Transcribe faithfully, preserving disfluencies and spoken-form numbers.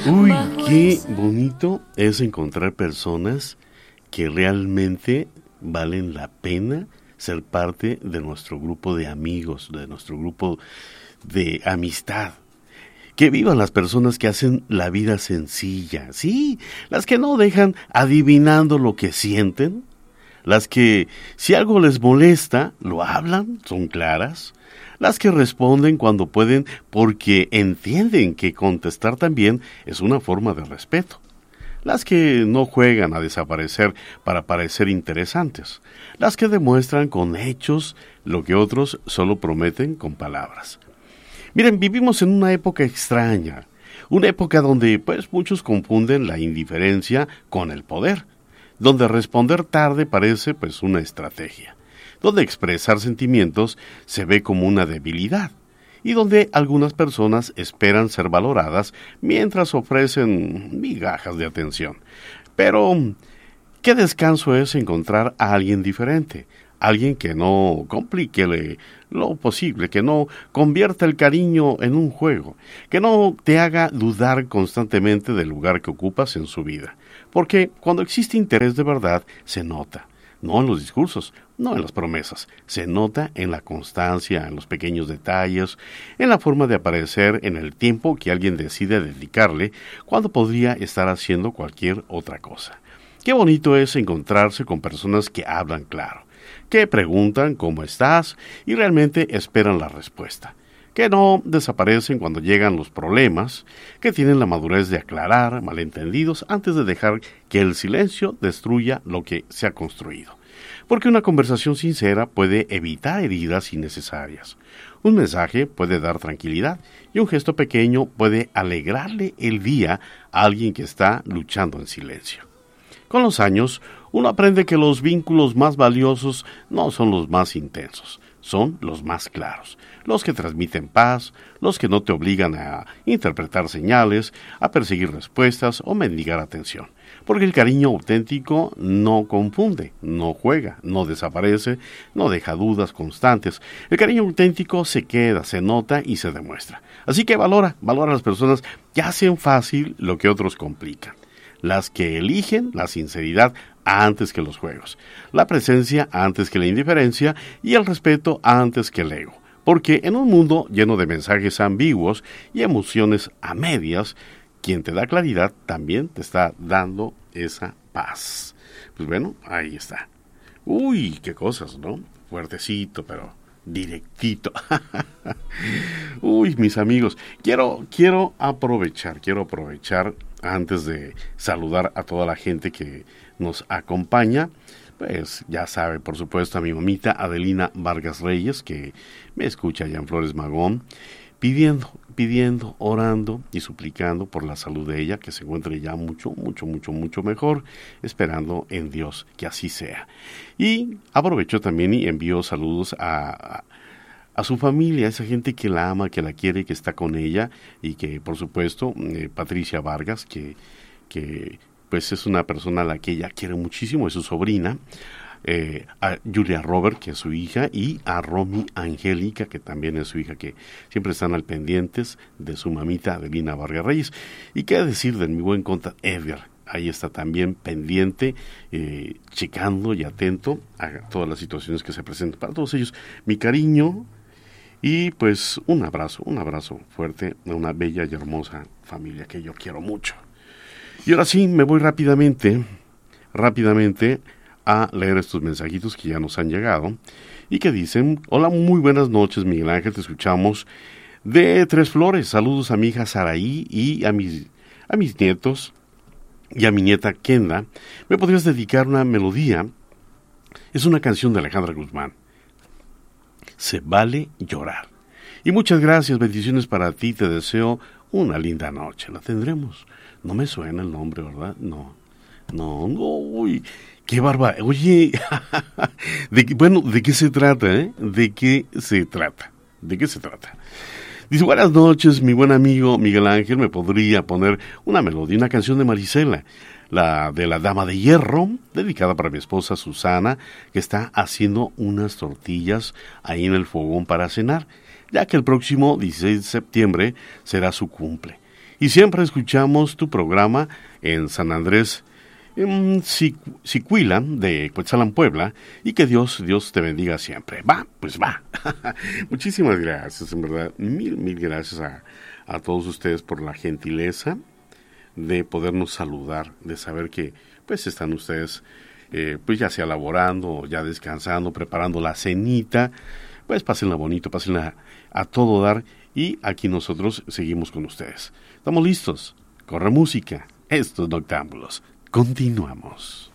Uy, qué bonito es encontrar personas que realmente valen la pena ser parte de nuestro grupo de amigos, de nuestro grupo de amistad. Que vivan las personas que hacen la vida sencilla, sí, las que no dejan adivinando lo que sienten, las que si algo les molesta, lo hablan, son claras, las que responden cuando pueden porque entienden que contestar también es una forma de respeto. Las que no juegan a desaparecer para parecer interesantes, las que demuestran con hechos lo que otros solo prometen con palabras. Miren, vivimos en una época extraña, una época donde pues muchos confunden la indiferencia con el poder, donde responder tarde parece pues una estrategia, donde expresar sentimientos se ve como una debilidad, y donde algunas personas esperan ser valoradas mientras ofrecen migajas de atención. Pero, ¿qué descanso es encontrar a alguien diferente? Alguien que no complique lo posible, que no convierta el cariño en un juego, que no te haga dudar constantemente del lugar que ocupas en su vida. Porque cuando existe interés de verdad, se nota. No en los discursos, no en las promesas. Se nota en la constancia, en los pequeños detalles, en la forma de aparecer, en el tiempo que alguien decide dedicarle cuando podría estar haciendo cualquier otra cosa. Qué bonito es encontrarse con personas que hablan claro, que preguntan cómo estás y realmente esperan la respuesta, que no desaparecen cuando llegan los problemas, que tienen la madurez de aclarar malentendidos antes de dejar que el silencio destruya lo que se ha construido. Porque una conversación sincera puede evitar heridas innecesarias. Un mensaje puede dar tranquilidad y un gesto pequeño puede alegrarle el día a alguien que está luchando en silencio. Con los años, uno aprende que los vínculos más valiosos no son los más intensos, son los más claros, los que transmiten paz, los que no te obligan a interpretar señales, a perseguir respuestas o mendigar atención. Porque el cariño auténtico no confunde, no juega, no desaparece, no deja dudas constantes. El cariño auténtico se queda, se nota y se demuestra. Así que valora, valora a las personas que hacen fácil lo que otros complican. Las que eligen la sinceridad antes que los juegos, la presencia antes que la indiferencia y el respeto antes que el ego. Porque en un mundo lleno de mensajes ambiguos y emociones a medias, quien te da claridad también te está dando esa paz. Pues bueno, ahí está. Uy, qué cosas, ¿no? Fuertecito, pero directito. Uy, mis amigos, quiero, quiero aprovechar, quiero aprovechar antes de saludar a toda la gente que nos acompaña. Pues ya sabe, por supuesto, a mi mamita Adelina Vargas Reyes, que me escucha allá en Flores Magón, pidiendo, pidiendo, orando y suplicando por la salud de ella, que se encuentre ya mucho, mucho, mucho, mucho mejor, esperando en Dios que así sea. Y aprovecho también y envío saludos a, a, a su familia, a esa gente que la ama, que la quiere, que está con ella, y que, por supuesto, eh, Patricia Vargas, que, que pues es una persona a la que ella quiere muchísimo, es su sobrina, eh, a Julia Robert, que es su hija, y a Romy Angélica, que también es su hija, que siempre están al pendientes de su mamita Adelina Vargas Reyes. Y qué decir de mi buen conta Edgar, ahí está también pendiente, eh, checando y atento a todas las situaciones que se presentan. Para todos ellos, mi cariño y pues un abrazo, un abrazo fuerte a una bella y hermosa familia que yo quiero mucho. Y ahora sí, me voy rápidamente, rápidamente a leer estos mensajitos que ya nos han llegado y que dicen: hola, muy buenas noches, Miguel Ángel, te escuchamos de Tres Flores. Saludos a mi hija Saraí y a mis, a mis nietos y a mi nieta Kenda. ¿Me podrías dedicar una melodía? Es una canción de Alejandra Guzmán. Se vale llorar. Y muchas gracias, bendiciones para ti, te deseo una linda noche. La tendremos. No me suena el nombre, ¿verdad? No, no, no, uy, qué barba. Oye, de, bueno, ¿de qué se trata, eh? ¿De qué se trata? ¿De qué se trata? Dice: buenas noches, mi buen amigo Miguel Ángel, ¿me podría poner una melodía, una canción de Marisela, la de la Dama de Hierro, dedicada para mi esposa Susana, que está haciendo unas tortillas ahí en el fogón para cenar, ya que el próximo dieciséis de septiembre será su cumple? Y siempre escuchamos tu programa en San Andrés, en Sicuila de Cuetzalan, Puebla, y que Dios, Dios te bendiga siempre. Va, pues va. Muchísimas gracias, en verdad, mil, mil gracias a, a todos ustedes por la gentileza de podernos saludar, de saber que pues están ustedes eh, pues ya sea laborando, ya descansando, preparando la cenita. Pues pásenla bonito, pásenla a todo dar, y aquí nosotros seguimos con ustedes. Estamos listos, corre música, estos noctámbulos. Continuamos.